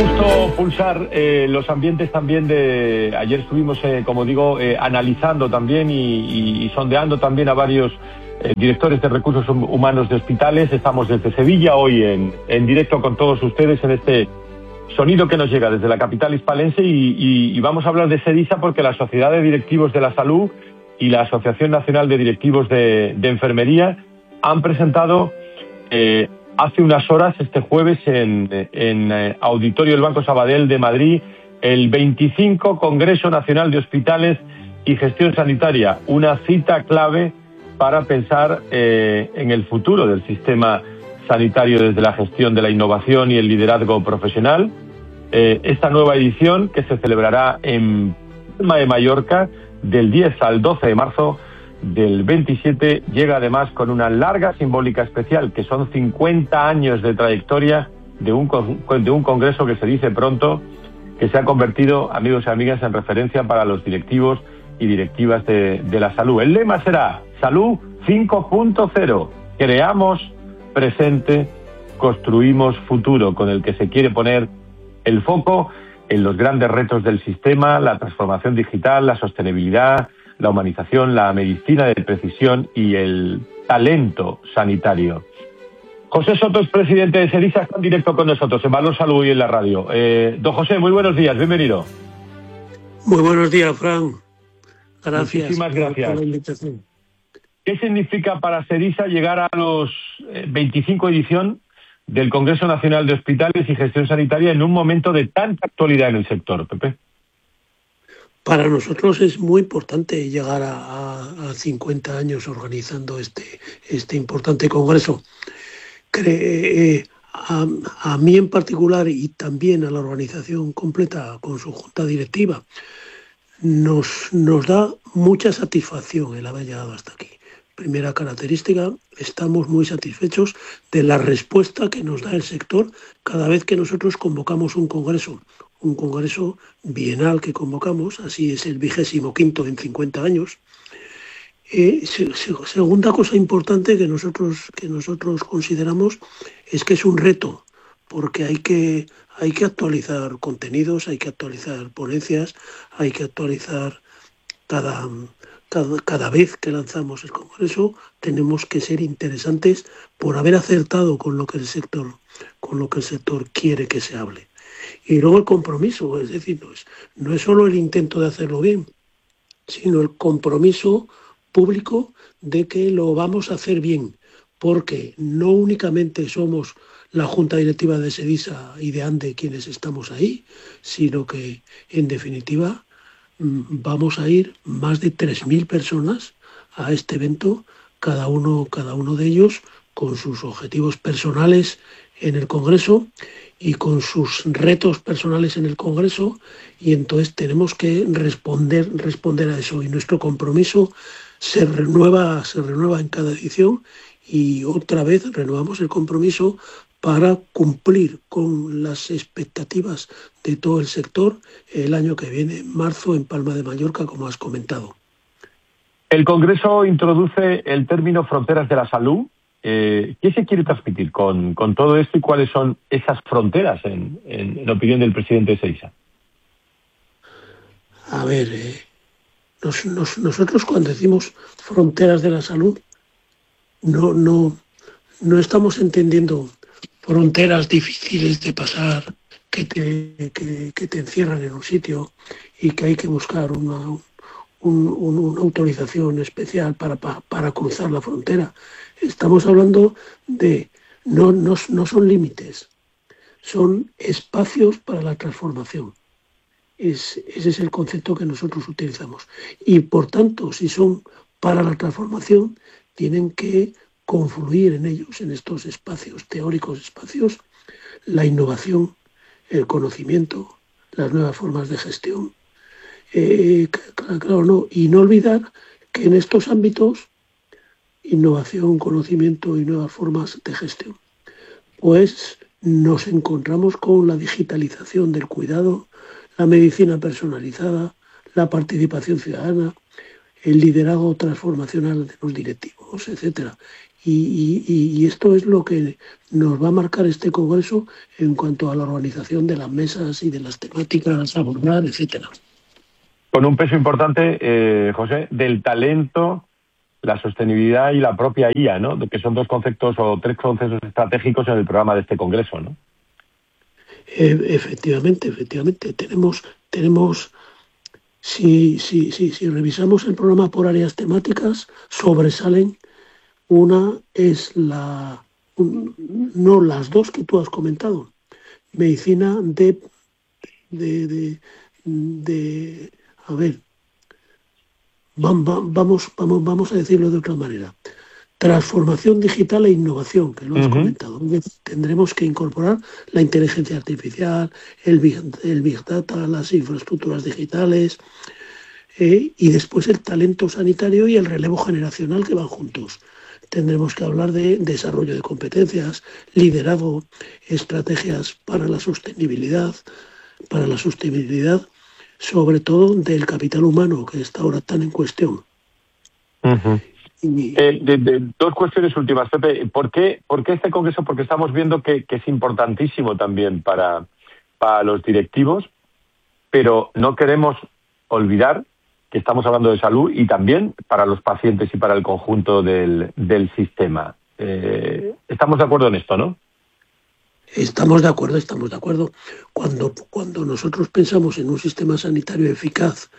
gusto pulsar los ambientes también de... Ayer estuvimos, como digo, analizando también y sondeando también a varios directores de recursos humanos de hospitales. Estamos desde Sevilla hoy en directo con todos ustedes en este sonido que nos llega desde la capital hispalense y vamos a hablar de SEDISA porque la Sociedad de Directivos de la Salud y la Asociación Nacional de Directivos de Enfermería han presentado hace unas horas, este jueves, en Auditorio del Banco Sabadell de Madrid, el 25 Congreso Nacional de Hospitales y Gestión Sanitaria, una cita clave para pensar en el futuro del sistema sanitario desde la gestión de la innovación y el liderazgo profesional. Esta nueva edición, que se celebrará en Palma de Mallorca del 10 al 12 de marzo del 27, llega además con una larga simbólica especial, que son 50 años de trayectoria de un congreso que se dice pronto, que se ha convertido, amigos y amigas, en referencia para los directivos y directivas de la salud. El lema será Salud 5.0, creamos presente, construimos futuro, con el que se quiere poner el foco en los grandes retos del sistema, la transformación digital, la sostenibilidad, la humanización, la medicina de precisión y el talento sanitario. José Soto es presidente de SEDISA, está en directo con nosotros en Valor Salud y en la radio. Don José, muy buenos días, bienvenido. Muy buenos días, Fran. Gracias. Muchísimas gracias por la invitación. ¿Qué significa para SEDISA llegar a los 25 edición del Congreso Nacional de Hospitales y Gestión Sanitaria en un momento de tanta actualidad en el sector, Pepe? Para nosotros es muy importante llegar a 50 años organizando este importante congreso. A mí en particular y también a la organización completa con su junta directiva nos da mucha satisfacción el haber llegado hasta aquí. Primera característica, estamos muy satisfechos de la respuesta que nos da el sector cada vez que nosotros convocamos un congreso bienal que convocamos, así es el 25º en 50 años. Segunda cosa importante que nosotros consideramos es que es un reto, porque hay que actualizar contenidos, hay que actualizar ponencias, hay que actualizar cada vez que lanzamos el congreso. Tenemos que ser interesantes por haber acertado con lo que el sector quiere que se hable. Y luego el compromiso, es decir, no es solo el intento de hacerlo bien, sino el compromiso público de que lo vamos a hacer bien, porque no únicamente somos la Junta Directiva de SEDISA y de ANDE quienes estamos ahí, sino que, en definitiva, vamos a ir más de 3.000 personas a este evento, cada uno de ellos con sus objetivos personales en el Congreso y con sus retos personales en el Congreso, y entonces tenemos que responder a eso, y nuestro compromiso se renueva en cada edición, y otra vez renovamos el compromiso para cumplir con las expectativas de todo el sector el año que viene, en marzo, en Palma de Mallorca, como has comentado. El Congreso introduce el término fronteras de la salud. ¿Qué se quiere transmitir con todo esto y cuáles son esas fronteras en opinión del presidente de SEDISA? A ver, nosotros cuando decimos fronteras de la salud no estamos entendiendo fronteras difíciles de pasar, que te encierran en un sitio y que hay que buscar una autorización especial para cruzar la frontera. Estamos hablando de... No son límites, son espacios para la transformación. Ese es el concepto que nosotros utilizamos. Y por tanto, si son para la transformación, tienen que confluir en ellos, en estos espacios, teóricos espacios, la innovación, el conocimiento, las nuevas formas de gestión. Claro, no. Y no olvidar que en estos ámbitos, innovación, conocimiento y nuevas formas de gestión, pues nos encontramos con la digitalización del cuidado, la medicina personalizada, la participación ciudadana, el liderazgo transformacional de los directivos, etc. Y esto es lo que nos va a marcar este congreso en cuanto a la organización de las mesas y de las temáticas a abordar, etcétera. Con un peso importante, José, del talento, la sostenibilidad y la propia IA, ¿no? Que son dos conceptos o tres conceptos estratégicos en el programa de este congreso, ¿no? Efectivamente. Tenemos si revisamos el programa por áreas temáticas, sobresalen. Una es no las dos que tú has comentado, medicina a ver, vamos a decirlo de otra manera. Transformación digital e innovación, que lo has comentado. Tendremos que incorporar la inteligencia artificial, el Big Data, las infraestructuras digitales, y después el talento sanitario y el relevo generacional que van juntos. Tendremos que hablar de desarrollo de competencias, liderazgo, estrategias para la sostenibilidad, sobre todo del capital humano, que está ahora tan en cuestión. Dos cuestiones últimas, Pepe. ¿Por qué este congreso? Porque estamos viendo que es importantísimo también para los directivos, pero no queremos olvidar que estamos hablando de salud y también para los pacientes y para el conjunto del sistema. ¿Estamos de acuerdo en esto, no? Estamos de acuerdo. Cuando nosotros pensamos en un sistema sanitario eficaz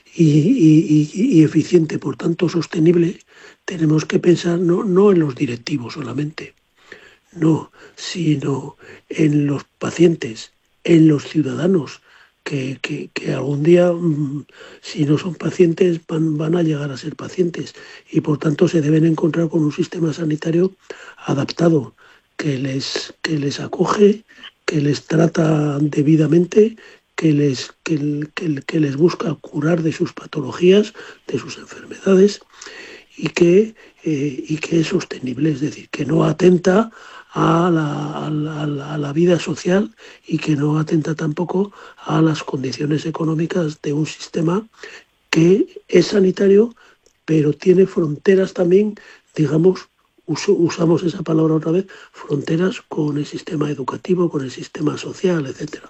y eficiente, por tanto sostenible, tenemos que pensar no en los directivos solamente, no, sino en los pacientes, en los ciudadanos, que algún día, si no son pacientes, van a llegar a ser pacientes y por tanto se deben encontrar con un sistema sanitario adaptado, que les acoge, que les trata debidamente, que les busca curar de sus patologías, de sus enfermedades, y que es sostenible, es decir, que no atenta a la vida social y que no atenta tampoco a las condiciones económicas de un sistema que es sanitario, pero tiene fronteras también, digamos, usamos esa palabra otra vez, fronteras con el sistema educativo, con el sistema social, etcétera.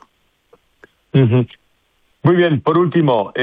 Muy bien, por último,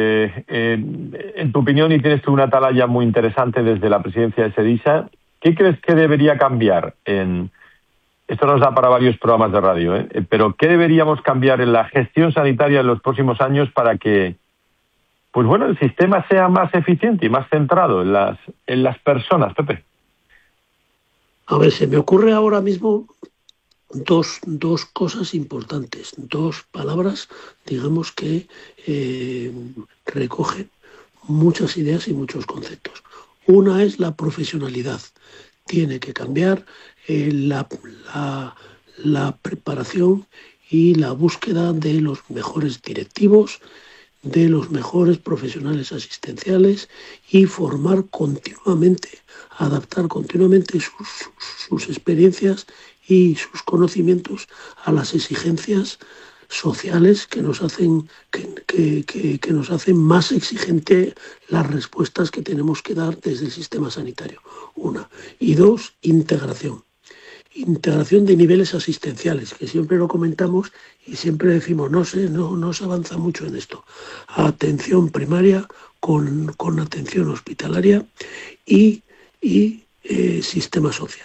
en tu opinión, y tienes tú una atalaya muy interesante desde la presidencia de SEDISA, ¿qué crees que debería cambiar esto nos da para varios programas de radio, pero qué deberíamos cambiar en la gestión sanitaria en los próximos años para que, pues bueno, el sistema sea más eficiente y más centrado en las personas, Pepe? A ver, se me ocurre ahora mismo dos cosas importantes, dos palabras, digamos, que recogen muchas ideas y muchos conceptos. Una es la profesionalidad. Tiene que cambiar la preparación y la búsqueda de los mejores directivos, de los mejores profesionales asistenciales y formar continuamente, adaptar continuamente sus experiencias y sus conocimientos a las exigencias sociales que nos hacen más exigente las respuestas que tenemos que dar desde el sistema sanitario. Una. Y dos, integración de niveles asistenciales, que siempre lo comentamos y siempre decimos no se avanza mucho en esto. Atención primaria con atención hospitalaria y sistema social.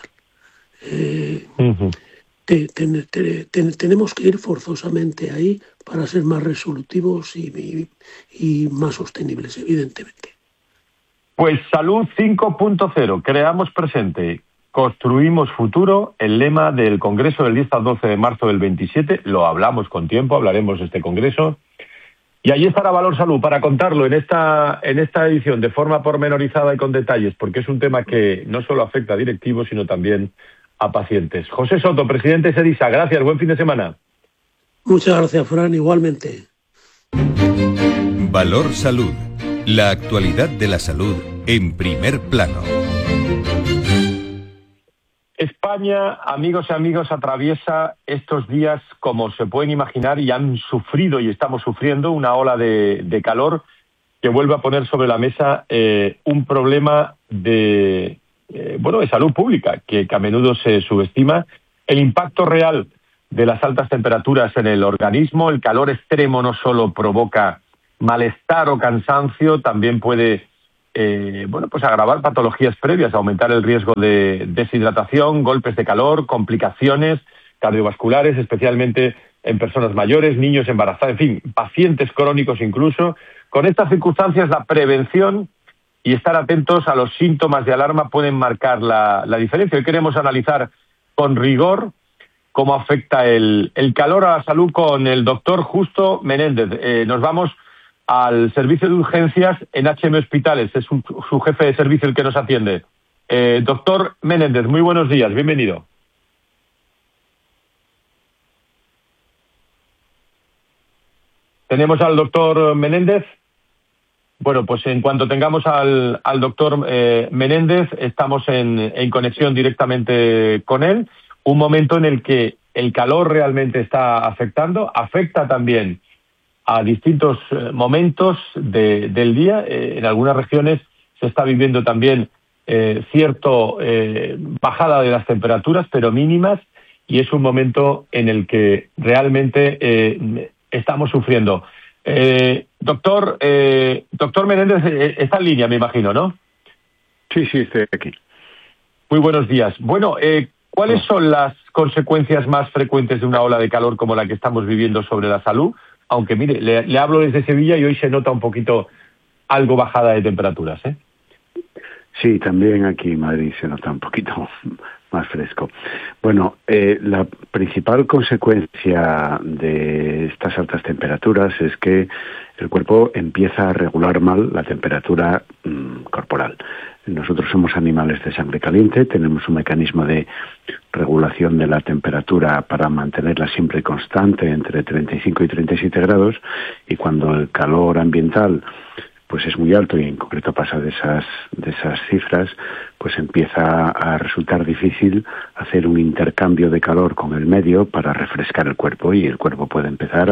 Tenemos que ir forzosamente ahí para ser más resolutivos y más sostenibles, evidentemente. Pues Salud 5.0, creamos presente, construimos futuro, el lema del Congreso del 10 al 12 de marzo del 27, lo hablamos con tiempo, hablaremos de este Congreso, y allí estará Valor Salud para contarlo en esta edición de forma pormenorizada y con detalles, porque es un tema que no solo afecta a directivos, sino también a pacientes. José Soto, presidente de SEDISA, gracias, buen fin de semana. Muchas gracias, Fran, igualmente. Valor Salud, la actualidad de la salud en primer plano. España, amigos y amigas, atraviesa estos días, como se pueden imaginar, y han sufrido y estamos sufriendo una ola de calor que vuelve a poner sobre la mesa un problema de de salud pública, que a menudo se subestima. El impacto real de las altas temperaturas en el organismo. El calor extremo no solo provoca malestar o cansancio, también puede agravar patologías previas, aumentar el riesgo de deshidratación, golpes de calor, complicaciones cardiovasculares, especialmente en personas mayores, niños embarazados, en fin, pacientes crónicos incluso. Con estas circunstancias, la prevención y estar atentos a los síntomas de alarma pueden marcar la diferencia. Hoy queremos analizar con rigor cómo afecta el calor a la salud con el doctor Justo Menéndez. Nos vamos al servicio de urgencias en HM Hospitales. Es su jefe de servicio el que nos atiende. Doctor Menéndez, muy buenos días, bienvenido. ¿Tenemos al doctor Menéndez? Bueno, pues en cuanto tengamos al doctor Menéndez, estamos en conexión directamente con él. Un momento en el que el calor realmente está afecta también a distintos momentos del día. En algunas regiones se está viviendo también cierto bajada de las temperaturas, pero mínimas, y es un momento en el que realmente estamos sufriendo. Doctor Menéndez, está en línea, me imagino, ¿no? Sí, estoy aquí. Muy buenos días. Bueno, ¿cuáles son las consecuencias más frecuentes de una ola de calor como la que estamos viviendo sobre la salud? Aunque, mire, le hablo desde Sevilla y hoy se nota un poquito algo bajada de temperaturas, ¿eh? Sí, también aquí en Madrid se nota un poquito más fresco. Bueno, la principal consecuencia de estas altas temperaturas es que el cuerpo empieza a regular mal la temperatura corporal. Nosotros somos animales de sangre caliente, tenemos un mecanismo de regulación de la temperatura para mantenerla siempre constante entre 35 y 37 grados, y cuando el calor ambiental pues es muy alto y en concreto pasa de esas cifras, pues empieza a resultar difícil hacer un intercambio de calor con el medio para refrescar el cuerpo, y el cuerpo puede empezar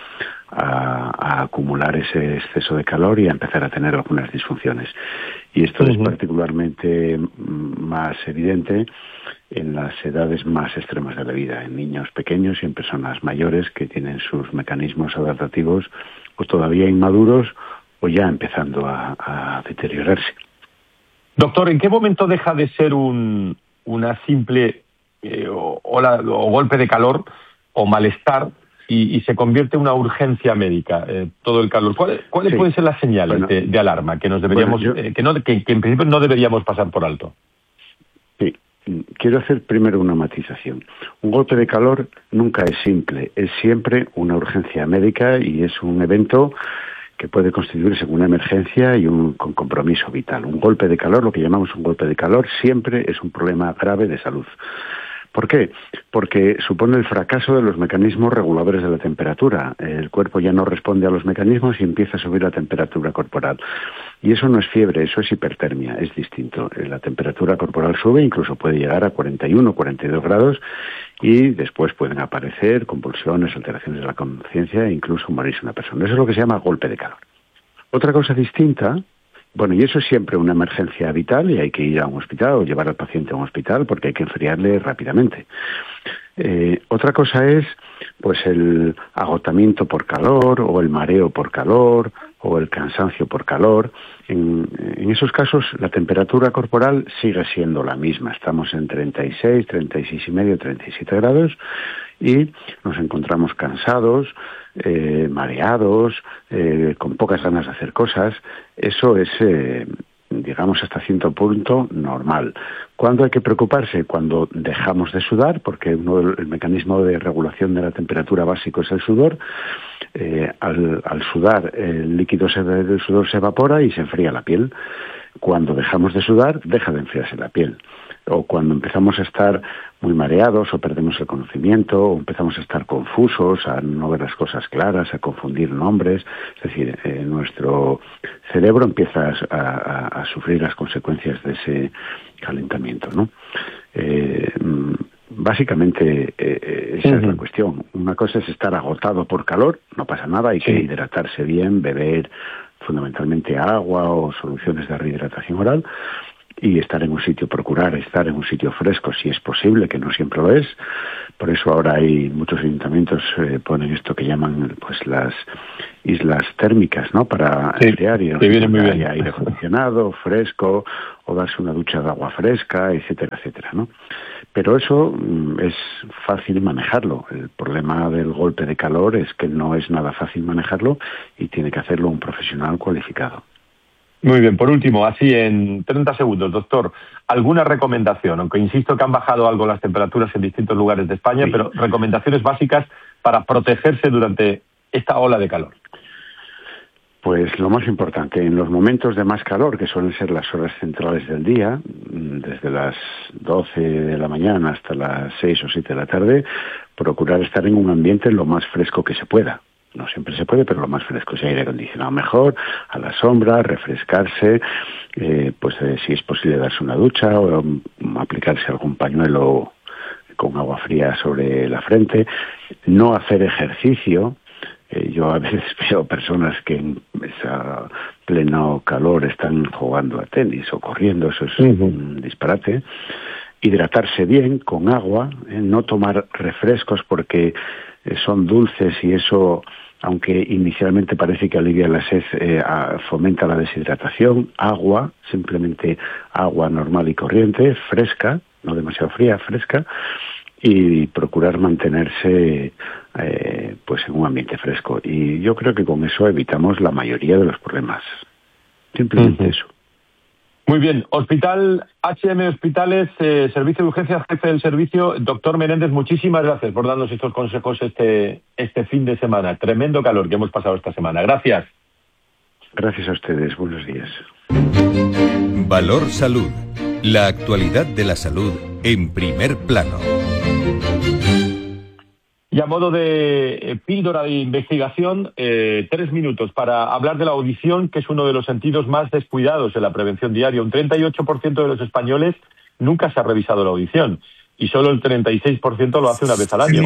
a acumular ese exceso de calor y a empezar a tener algunas disfunciones. Y esto es particularmente más evidente en las edades más extremas de la vida, en niños pequeños y en personas mayores que tienen sus mecanismos adaptativos o todavía inmaduros o ya empezando a deteriorarse. Doctor, ¿en qué momento deja de ser una simple ola o golpe de calor o malestar y se convierte en una urgencia médica, todo el calor? ¿Cuáles pueden ser las señales de alarma que nos deberíamos, que en principio no deberíamos pasar por alto? Sí, quiero hacer primero una matización. Un golpe de calor nunca es simple, es siempre una urgencia médica y es un evento que puede constituirse en una emergencia y con compromiso vital. Un golpe de calor, lo que llamamos un golpe de calor, siempre es un problema grave de salud. ¿Por qué? Porque supone el fracaso de los mecanismos reguladores de la temperatura. El cuerpo ya no responde a los mecanismos y empieza a subir la temperatura corporal. Y eso no es fiebre, eso es hipertermia, es distinto. La temperatura corporal sube, incluso puede llegar a 41, 42 grados, y después pueden aparecer convulsiones, alteraciones de la conciencia e incluso morirse una persona. Eso es lo que se llama golpe de calor. Otra cosa distinta, y eso es siempre una emergencia vital y hay que ir a un hospital o llevar al paciente a un hospital porque hay que enfriarle rápidamente. Otra cosa es el agotamiento por calor o el mareo por calor o el cansancio por calor. En esos casos la temperatura corporal sigue siendo la misma. Estamos en 36, 36,5, 37 grados y nos encontramos cansados, mareados, con pocas ganas de hacer cosas. Eso es, digamos, hasta cierto punto normal. ¿Cuándo hay que preocuparse? Cuando dejamos de sudar, porque el mecanismo de regulación de la temperatura básico es el sudor. Al sudar, el líquido del sudor se evapora y se enfría la piel. Cuando dejamos de sudar, deja de enfriarse la piel. O cuando empezamos a estar muy mareados o perdemos el conocimiento o empezamos a estar confusos, a no ver las cosas claras, a confundir nombres. Es decir, nuestro cerebro empieza a sufrir las consecuencias de ese calentamiento, ¿no? Básicamente esa es la cuestión. Una cosa es estar agotado por calor, no pasa nada, hay que hidratarse bien, beber fundamentalmente agua o soluciones de rehidratación oral. y estar en un sitio, procurar estar en un sitio fresco si es posible, que no siempre lo es. Por eso ahora hay muchos ayuntamientos ponen esto que llaman pues las islas térmicas, ¿no? Para enfriar y viene muy bien. aire acondicionado, fresco, o darse una ducha de agua fresca, etcétera, etcétera, ¿no? Pero eso es fácil manejarlo. El problema del golpe de calor es que no es nada fácil manejarlo y tiene que hacerlo un profesional cualificado. Muy bien, por último, así en 30 segundos, doctor, ¿alguna recomendación? Aunque insisto que han bajado algo las temperaturas en distintos lugares de España, pero recomendaciones básicas para protegerse durante esta ola de calor. Pues lo más importante, en los momentos de más calor, que suelen ser las horas centrales del día, desde las 12 de la mañana hasta las 6 o 7 de la tarde, procurar estar en un ambiente lo más fresco que se pueda. No siempre se puede, pero lo más fresco, si hay aire acondicionado mejor, a la sombra, refrescarse, si es posible darse una ducha o aplicarse algún pañuelo con agua fría sobre la frente, no hacer ejercicio. Yo a veces veo personas que en esa pleno calor están jugando a tenis o corriendo, eso es un disparate. Hidratarse bien con agua, no tomar refrescos porque son dulces y eso, aunque inicialmente parece que alivia la sed, fomenta la deshidratación. Agua, simplemente agua normal y corriente, fresca, no demasiado fría, fresca, y procurar mantenerse en un ambiente fresco. Y yo creo que con eso evitamos la mayoría de los problemas. Simplemente eso. Muy bien. Hospital HM Hospitales, Servicio de Urgencias, jefe del servicio, doctor Menéndez, muchísimas gracias por darnos estos consejos este fin de semana. Tremendo calor que hemos pasado esta semana. Gracias. Gracias a ustedes. Buenos días. Valor Salud. La actualidad de la salud en primer plano. Y a modo de píldora de investigación, 3 minutos para hablar de la audición, que es uno de los sentidos más descuidados en la prevención diaria. Un 38% de los españoles nunca se ha revisado la audición y solo el 36% lo hace una vez al año.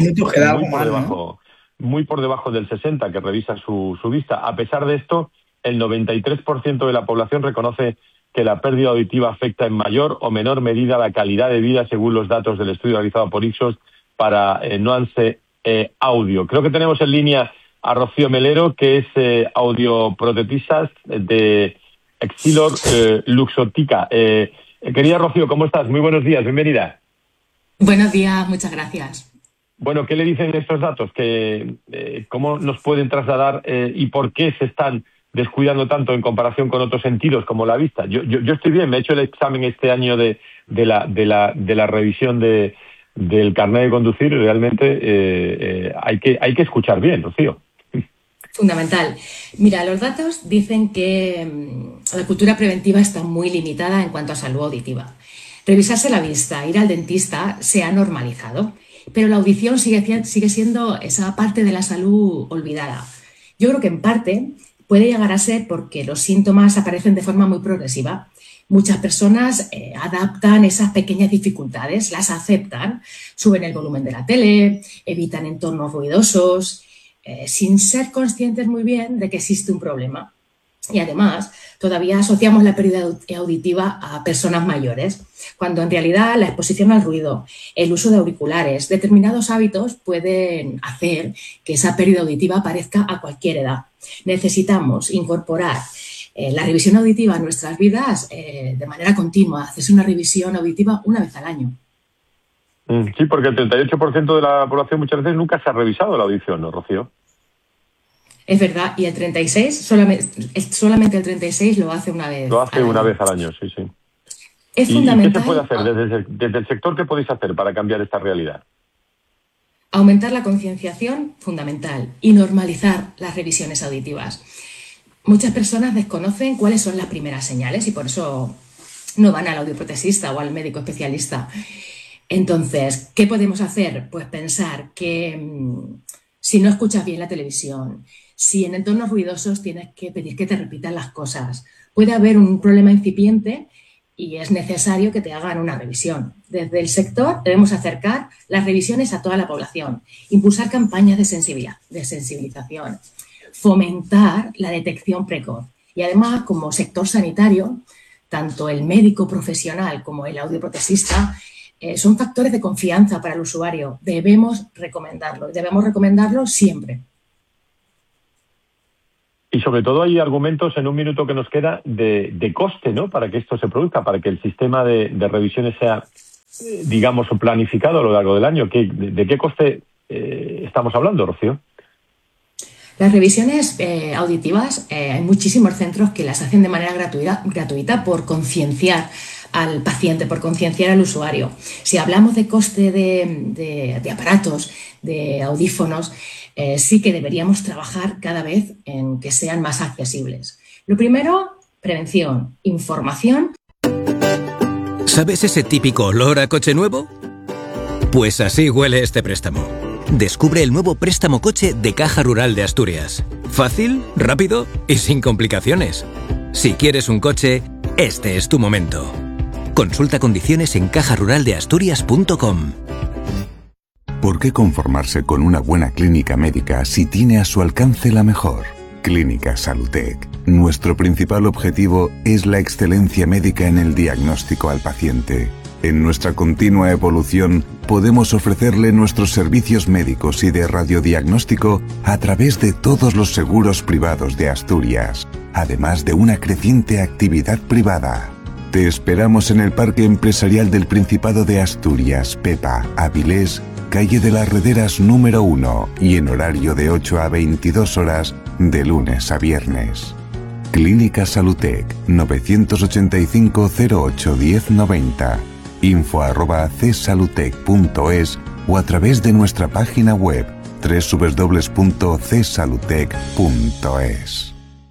Muy por debajo del 60% que revisa su vista. A pesar de esto, el 93% de la población reconoce que la pérdida auditiva afecta en mayor o menor medida la calidad de vida, según los datos del estudio realizado por Ipsos para Nuance Audio. Creo que tenemos en línea a Rocío Melero, que es audioprotetistas de Exilor Luxottica. Querida Rocío, ¿cómo estás? Muy buenos días, bienvenida. Buenos días, muchas gracias. Bueno, ¿qué le dicen estos datos? ¿Cómo nos pueden trasladar y por qué se están descuidando tanto en comparación con otros sentidos como la vista? Yo estoy bien, me he hecho el examen este año de la revisión del carnet de conducir y realmente hay que escuchar bien, Rocío. Fundamental. Mira, los datos dicen que la cultura preventiva está muy limitada en cuanto a salud auditiva. Revisarse la vista, ir al dentista se ha normalizado, pero la audición sigue siendo esa parte de la salud olvidada. Yo creo que en parte puede llegar a ser porque los síntomas aparecen de forma muy progresiva. Muchas personas adaptan esas pequeñas dificultades, las aceptan, suben el volumen de la tele, evitan entornos ruidosos, sin ser conscientes muy bien de que existe un problema. Y además, todavía asociamos la pérdida auditiva a personas mayores, cuando en realidad la exposición al ruido, el uso de auriculares, determinados hábitos pueden hacer que esa pérdida auditiva aparezca a cualquier edad. Necesitamos incorporar la revisión auditiva en nuestras vidas de manera continua, hacerse una revisión auditiva una vez al año. Sí, porque el 38% de la población muchas veces nunca se ha revisado la audición, ¿no, Rocío? Es verdad, y el 36%, solamente el 36% lo hace una vez. Lo hace una vez al año, sí. Es fundamental. ¿Qué se puede hacer desde el sector? ¿Qué podéis hacer para cambiar esta realidad? Aumentar la concienciación, fundamental, y normalizar las revisiones auditivas. Muchas personas desconocen cuáles son las primeras señales y por eso no van al audioprotesista o al médico especialista. Entonces, ¿qué podemos hacer? Pues pensar que si no escuchas bien la televisión, si en entornos ruidosos tienes que pedir que te repitan las cosas, puede haber un problema incipiente y es necesario que te hagan una revisión. Desde el sector debemos acercar las revisiones a toda la población, impulsar campañas de sensibilización, fomentar la detección precoz y además como sector sanitario tanto el médico profesional como el audioprotesista, son factores de confianza para el usuario. Debemos recomendarlo siempre. Y sobre todo hay argumentos, en un minuto que nos queda, de coste, ¿no?, para que esto se produzca, para que el sistema de revisiones sea, digamos, planificado a lo largo del año. ¿De qué coste estamos hablando, Rocío? Las revisiones auditivas, hay muchísimos centros que las hacen de manera gratuita por concienciar al paciente, por concienciar al usuario. Si hablamos de coste de aparatos, de audífonos, sí que deberíamos trabajar cada vez en que sean más accesibles. Lo primero, prevención, información. ¿Sabes ese típico olor a coche nuevo? Pues así huele este préstamo. Descubre el nuevo préstamo coche de Caja Rural de Asturias. Fácil, rápido y sin complicaciones. Si quieres un coche, este es tu momento. Consulta condiciones en cajaruraldeasturias.com. ¿Por qué conformarse con una buena clínica médica si tiene a su alcance la mejor? Clínica Salutec. Nuestro principal objetivo es la excelencia médica en el diagnóstico al paciente. En nuestra continua evolución, podemos ofrecerle nuestros servicios médicos y de radiodiagnóstico a través de todos los seguros privados de Asturias, además de una creciente actividad privada. Te esperamos en el Parque Empresarial del Principado de Asturias, Pepa, Avilés, calle de las Rederas número 1 y en horario de 8 a 22 horas de lunes a viernes. Clínica Salutec, 985 08 1090. info@csalutec.es o a través de nuestra página web www.csalutec.es.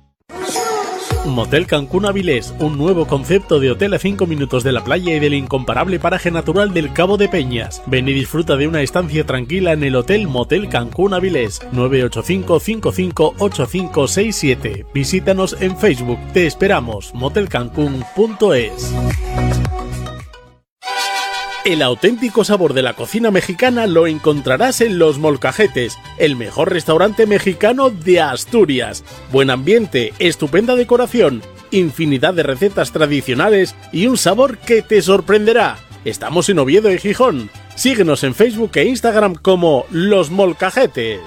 Motel Cancún Avilés, un nuevo concepto de hotel a 5 minutos de la playa y del incomparable paraje natural del Cabo de Peñas. Ven y disfruta de una estancia tranquila en el Hotel Motel Cancún Avilés, 985 55 8567. Visítanos en Facebook. Te esperamos. motelcancún.es. El auténtico sabor de la cocina mexicana lo encontrarás en Los Molcajetes, el mejor restaurante mexicano de Asturias. Buen ambiente, estupenda decoración, infinidad de recetas tradicionales y un sabor que te sorprenderá. Estamos en Oviedo y Gijón. Síguenos en Facebook e Instagram como Los Molcajetes.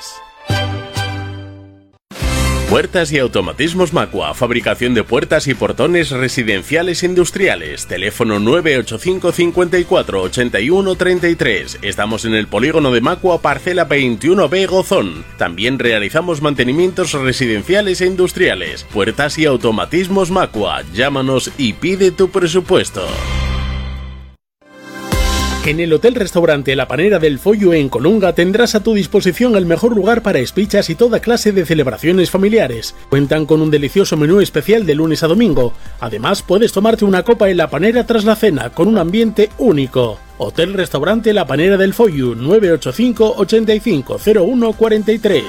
Puertas y automatismos Macua, fabricación de puertas y portones residenciales e industriales. Teléfono 985 54 81 33. Estamos en el polígono de Macua, parcela 21B Gozón. También realizamos mantenimientos residenciales e industriales. Puertas y automatismos Macua. Llámanos y pide tu presupuesto. En el Hotel-Restaurante La Panera del Follo en Colunga tendrás a tu disposición el mejor lugar para espichas y toda clase de celebraciones familiares. Cuentan con un delicioso menú especial de lunes a domingo. Además, puedes tomarte una copa en La Panera tras la cena, con un ambiente único. Hotel-Restaurante La Panera del Follo, 985 85 01 43.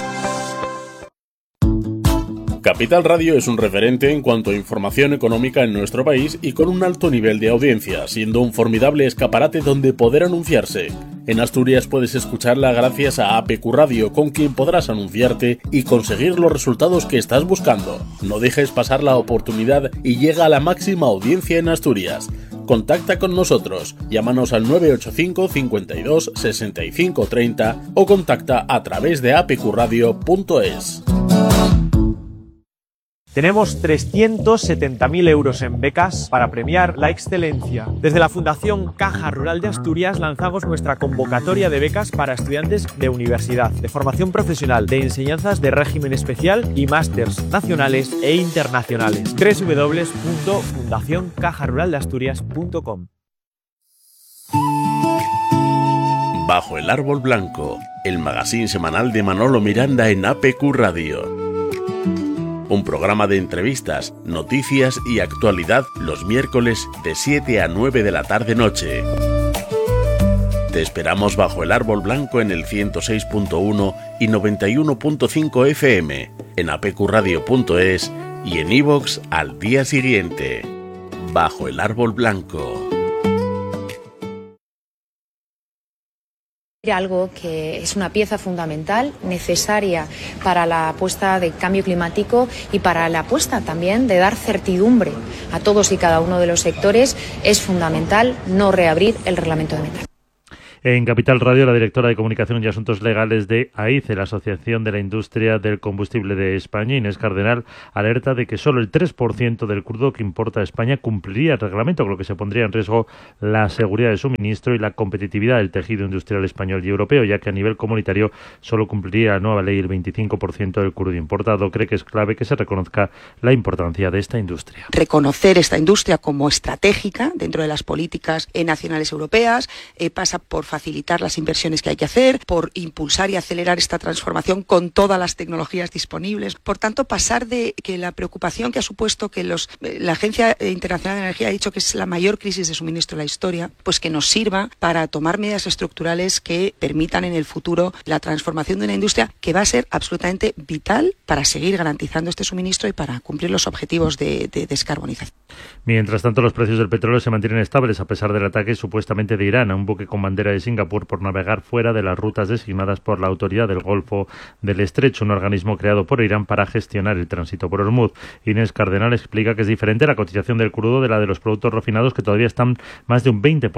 Capital Radio es un referente en cuanto a información económica en nuestro país y con un alto nivel de audiencia, siendo un formidable escaparate donde poder anunciarse. En Asturias puedes escucharla gracias a APQ Radio, con quien podrás anunciarte y conseguir los resultados que estás buscando. No dejes pasar la oportunidad y llega a la máxima audiencia en Asturias. Contacta con nosotros, llámanos al 985 52 65 30 o contacta a través de apqradio.es. Tenemos 370.000 euros en becas para premiar la excelencia. Desde la Fundación Caja Rural de Asturias lanzamos nuestra convocatoria de becas para estudiantes de universidad, de formación profesional, de enseñanzas de régimen especial y másters nacionales e internacionales. www.fundacioncajaruraldeasturias.com. Bajo el árbol blanco, el magazín semanal de Manolo Miranda en APQ Radio. Un programa de entrevistas, noticias y actualidad los miércoles de 7 a 9 de la tarde-noche. Te esperamos bajo el árbol blanco en el 106.1 y 91.5 FM, en apqradio.es y en iVoox al día siguiente. Bajo el árbol blanco. Algo que es una pieza fundamental, necesaria para la apuesta de cambio climático y para la apuesta también de dar certidumbre a todos y cada uno de los sectores, es fundamental no reabrir el reglamento de metal. En Capital Radio, la directora de Comunicación y Asuntos Legales de AICE, la Asociación de la Industria del Combustible de España, Inés Cardenal, alerta de que solo el 3% del crudo que importa a España cumpliría el reglamento, con lo que se pondría en riesgo la seguridad de suministro y la competitividad del tejido industrial español y europeo, ya que a nivel comunitario solo cumpliría la nueva ley el 25% del crudo importado. Cree que es clave que se reconozca la importancia de esta industria. Reconocer esta industria como estratégica dentro de las políticas nacionales europeas pasa por facilitar las inversiones que hay que hacer, por impulsar y acelerar esta transformación con todas las tecnologías disponibles. Por tanto, pasar de que la preocupación que ha supuesto que la Agencia Internacional de Energía ha dicho que es la mayor crisis de suministro de la historia, pues que nos sirva para tomar medidas estructurales que permitan en el futuro la transformación de una industria que va a ser absolutamente vital para seguir garantizando este suministro y para cumplir los objetivos de descarbonización. Mientras tanto, los precios del petróleo se mantienen estables a pesar del ataque supuestamente de Irán a un buque con bandera de Singapur por navegar fuera de las rutas designadas por la Autoridad del Golfo del Estrecho, un organismo creado por Irán para gestionar el tránsito por Hormuz. Inés Cardenal explica que es diferente la cotización del crudo de la de los productos refinados, que todavía están más de un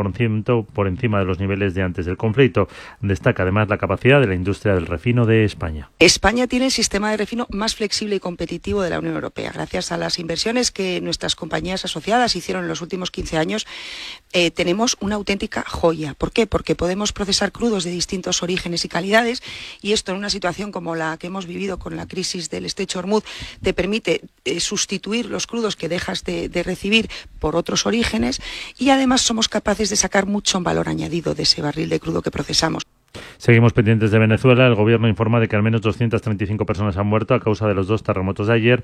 20% por encima de los niveles de antes del conflicto. Destaca además la capacidad de la industria del refino de España. España tiene el sistema de refino más flexible y competitivo de la Unión Europea. Gracias a las inversiones que nuestras compañías asociadas hicieron en los últimos 15 años, tenemos una auténtica joya. ¿Por qué? Porque podemos procesar crudos de distintos orígenes y calidades, y esto en una situación como la que hemos vivido con la crisis del Estrecho de Hormuz te permite sustituir los crudos que dejas de recibir por otros orígenes, y además somos capaces de sacar mucho valor añadido de ese barril de crudo que procesamos. Seguimos pendientes de Venezuela. El gobierno informa de que al menos 235 personas han muerto a causa de los 2 terremotos de ayer,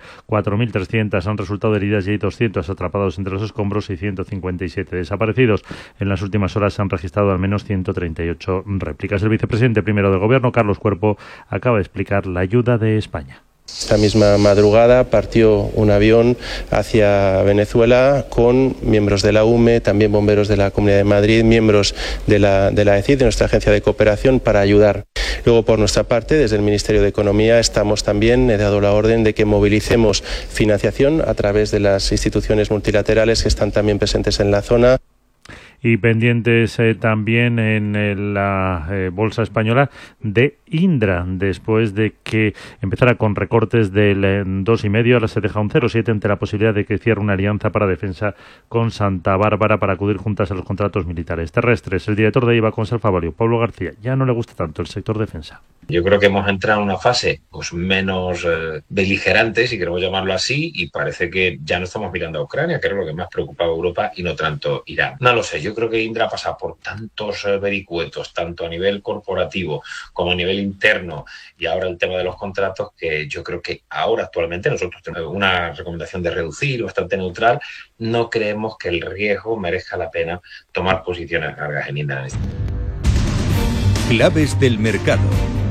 4.300 han resultado heridas y hay 200 atrapados entre los escombros y 157 desaparecidos. En las últimas horas se han registrado al menos 138 réplicas. El vicepresidente primero del gobierno, Carlos Cuerpo, acaba de explicar la ayuda de España. Esta misma madrugada partió un avión hacia Venezuela con miembros de la UME, también bomberos de la Comunidad de Madrid, miembros de la ECID, de nuestra agencia de cooperación, para ayudar. Luego, por nuestra parte, desde el Ministerio de Economía estamos también, he dado la orden de que movilicemos financiación a través de las instituciones multilaterales que están también presentes en la zona. Y pendientes también en la bolsa española de Indra, después de que empezara con recortes del 2,5, ahora se deja un 0,7 ante la posibilidad de que cierre una alianza para defensa con Santa Bárbara para acudir juntas a los contratos militares terrestres. El director de IVA con Salfavalio, Pablo García, ya no le gusta tanto el sector defensa. Yo creo que hemos entrado en una fase pues menos beligerante, si queremos llamarlo así, y parece que ya no estamos mirando a Ucrania, que era lo que más preocupaba a Europa, y no tanto Irán. No lo sé, yo creo que Indra pasa por tantos vericuetos, tanto a nivel corporativo como a nivel interno, y ahora el tema de los contratos, que yo creo que ahora actualmente nosotros tenemos una recomendación de reducir, bastante neutral. No creemos que el riesgo merezca la pena tomar posiciones largas en Indra. Claves del mercado.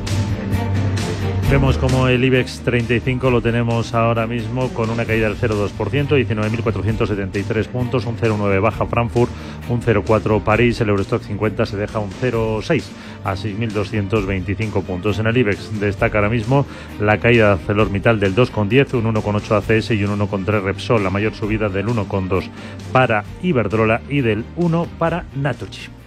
Vemos como el IBEX 35 lo tenemos ahora mismo con una caída del 0,2%, 19.473 puntos, un 0,9 baja Frankfurt, un 0,4 París, el Eurostock 50 se deja un 0,6 a 6.225 puntos. En el IBEX destaca ahora mismo la caída de ArcelorMittal del 2,10, un 1,8 ACS y un 1,3 Repsol, la mayor subida del 1,2 para Iberdrola y del 1 para Naturgy.